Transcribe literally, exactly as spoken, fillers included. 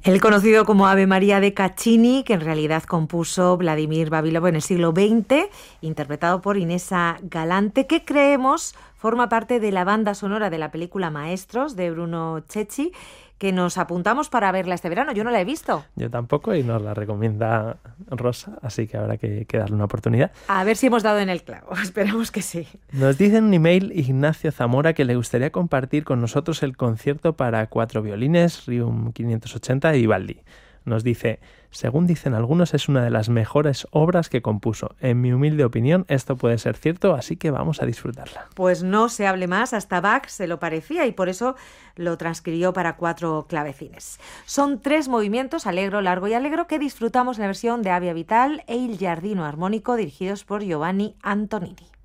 El conocido como Ave María de Caccini, que en realidad compuso Vladimir Vavilov en el siglo veinte, interpretado por Inesa Galante, que creemos forma parte de la banda sonora de la película Maestros de Bruno Cecchi, que nos apuntamos para verla este verano. Yo no la he visto. Yo tampoco, y nos la recomienda Rosa, así que habrá que, que darle una oportunidad. A ver si hemos dado en el clavo, esperamos que sí. Nos dice en un email Ignacio Zamora que le gustaría compartir con nosotros el concierto para cuatro violines Rium quinientos ochenta de Vivaldi. Nos dice, según dicen algunos, es una de las mejores obras que compuso. En mi humilde opinión, esto puede ser cierto, así que vamos a disfrutarla. Pues no se hable más, hasta Bach se lo parecía y por eso lo transcribió para cuatro clavecines. Son tres movimientos, allegro, largo y allegro, que disfrutamos en la versión de Avia Vital e Il Giardino Armónico, dirigidos por Giovanni Antonini.